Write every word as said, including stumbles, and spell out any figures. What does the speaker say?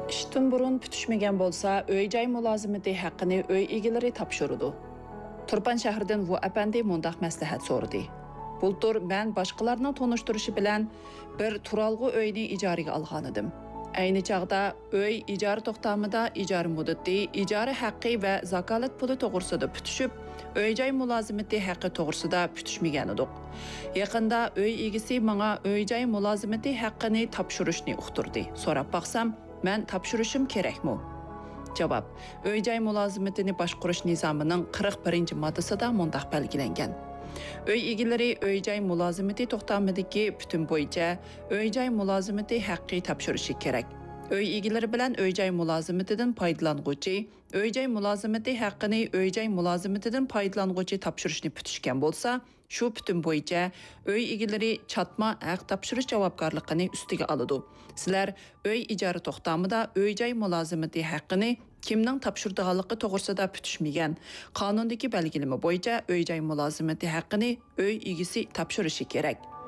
İşten burun pütüşmegen bolsa, öy-joy mulozimati haqqini öy egalari topshirdi. Turpan shahridan bu apandi mundaq maslahat so'radi. Bultur men boshqalarning tonishtirishi bilan bir turalg'u uyni ijaraga olgan edim. Ayni chaqda uy ijara to'xtamida ijara muddati, ijara haqqi va zakalat puli to'g'risida pütüşib, öy-joy mulozimati haqqi to'g'risida pütüşmagan edik. Yaqinda uy egisi menga öy-joy mulozimati haqqini topshirishni uqtirdi. So'rab baqsam, men topshirishim kerakmi? Javob: öy-joy mulozimatini boshqarish nizomining qirq birinchi moddasida mundaq belgilangan. Öy egalari öy-joy mulozimati to'xtamidagi butun bo'yicha öy-joy mulozimati haqqi topshirishi kerak. Öy egalari bilan öy-joy mulozimatidan foydalanuvchi, öy-joy mulozimati haqqini öy-joy mulozimatidan foydalanuvchi topshirishni putishgan bo'lsa, shu butun bo'yicha öy egalari chatma haq topshirish javobgarligini ustiga oladi. Sizlar öy ijara to'xtamida öy-joy mulozimati haqqini kimning topshirdiganligi to'g'risida putishmagan. Qonundagi belgilama bo'yicha öy-joy mulozimati haqqini öy egasi topshirishi kerak.